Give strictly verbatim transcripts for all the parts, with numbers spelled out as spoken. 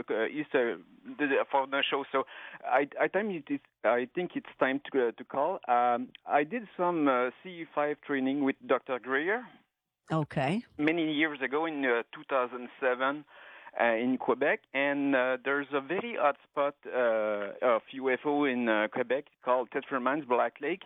uh, is uh, the, for the show. So I I time it is I think it's time to uh, to call. Um, I did some uh, C E five training with Doctor Greer Okay. many years ago in uh, two thousand seven uh, in Quebec, and uh, there's a very hot spot uh, of U F O in uh, Quebec called Tetramans Black Lake,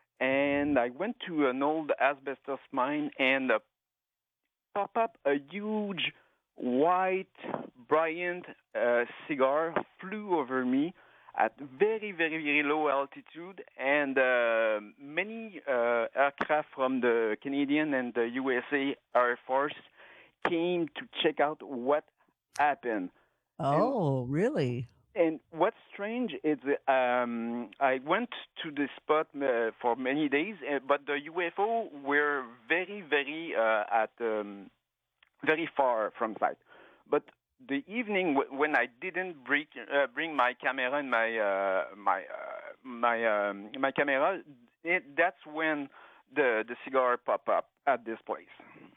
and I went to an old asbestos mine and uh, pop up a huge white brilliant uh, cigar flew over me at very very very low altitude, and uh, many uh, aircraft from the Canadian and the U S A Air Force came to check out what happened. And Oh, really? and what's strange is um, I went to the spot uh, for many days, uh, but the U F O were very, very uh, at um, very far from sight. But the evening w- when I didn't bring uh, bring my camera and my uh, my uh, my um, my camera, it, that's when the the cigar pop up at this place.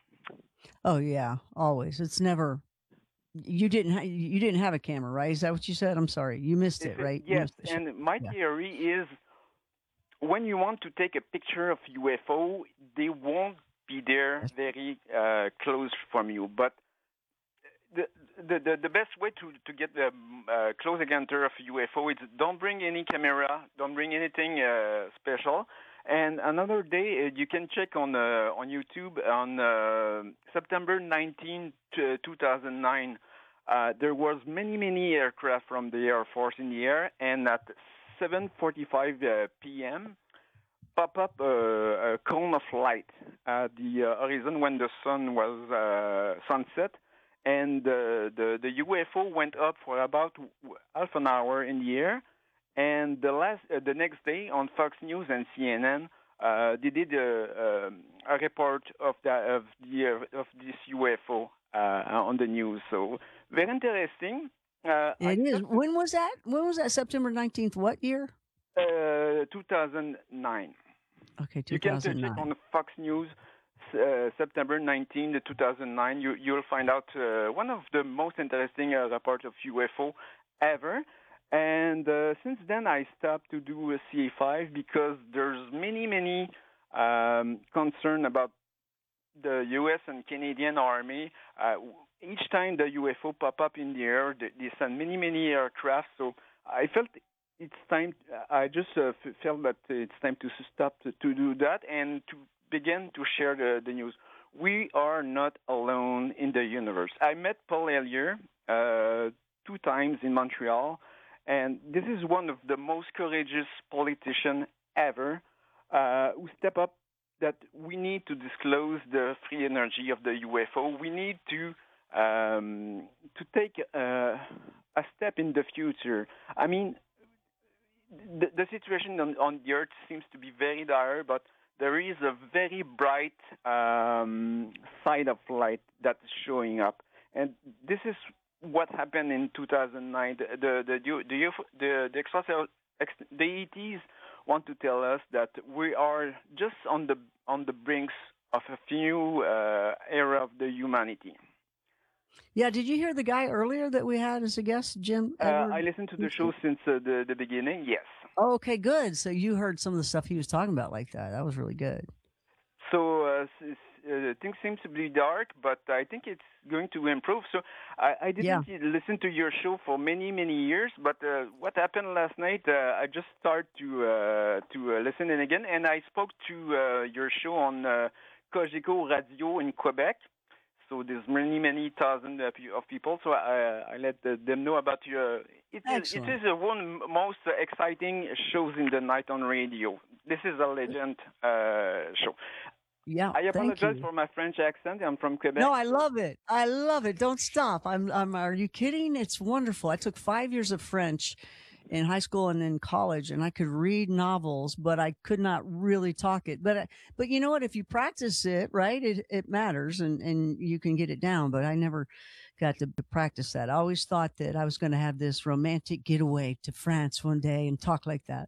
Oh, yeah, always. It's never you didn't ha you didn't have a camera, right? Is that what you said? I'm sorry. You missed If it, it, right? You yes, missed the shot. and my Yeah. theory is when you want to take a picture of U F O, they won't be there Yes. very uh, close from you. But the the the, the best way to to get the um, uh, close encounter of U F O is don't bring any camera, don't bring anything uh, special. And another day, uh, you can check on uh, on YouTube on uh, September nineteenth, two thousand nine. Uh, there was many many aircraft from the Air Force in the air, and at seven forty-five uh, p m pop up uh, a cone of light at the uh, horizon when the sun was uh, sunset, and uh, the the U F O went up for about half an hour in the air, and the last uh, the next day on Fox News and C N N. Uh, they did a, um, a report of the of the uh, of this U F O uh, on the news. So very interesting. Uh, I It is. felt to, When was that? When was that? September nineteenth, what year? uh, two thousand nine. Okay, You can check two thousand nine. on Fox News, uh, September nineteenth, two thousand nine. You, you'll find out uh, one of the most interesting uh, reports of U F O ever. And uh, since then, I stopped to do a C A five because there's many, many um, concern about the U S and Canadian Army. Uh, each time the U F O pop up in the air, they, they send many, many aircraft. So I felt it's time. I just uh, f- felt that it's time to stop to, to do that and to begin to share the, the news. We are not alone in the universe. I met Paul Hellyer uh, two times in Montreal, and this is one of the most courageous politicians ever uh, who step up that we need to disclose the free energy of the U F O. We need to um, to take uh, a step in the future. I mean, the, the situation on, on the Earth seems to be very dire, but there is a very bright um, side of light that's showing up, and this is what happened in two thousand nine. The the the the, U F O the, the extraterrestrial ex- the E Ts want to tell us that we are just on the on the brinks of a new uh, era of the humanity. Yeah, did you hear the guy earlier that we had as a guest, Jim Uh, Edward? I listened to the show Houston? since uh, the the beginning. Yes. Oh, okay, good. So you heard some of the stuff he was talking about like that. That was really good. So uh, s- uh, things seem to be dark, but I think it's going to improve. So I, I Yeah. didn't listen to your show for many many years, but uh, what happened last night? Uh, I just started to uh, to uh, listen in again, and I spoke to uh, your show on uh, Cogeco Radio in Quebec. So there's many many thousand of of people. So I, I let uh, them know about your. It is it Excellent. is uh, one most exciting shows in the night on radio. This is a legend uh, show. Yeah, I thank apologize you. for my French accent. I'm from No, Quebec, I so love it. I love it. Don't stop. I'm I'm are you kidding? It's wonderful. I took five years of French in high school and in college, and I could read novels, but I could not really talk it. But I- but you know what? If you practice it, right, it it matters, and and you can get it down. But I never got to, to practice that. I always thought that I was going to have this romantic getaway to France one day and talk like that,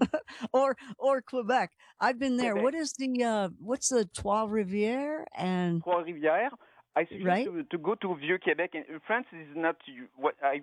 or or Quebec. I've been there. Quebec, What is the uh what's the Trois Rivières and Trois-Rivières. I suggest right? to to go to Vieux Quebec. And France is not you- what I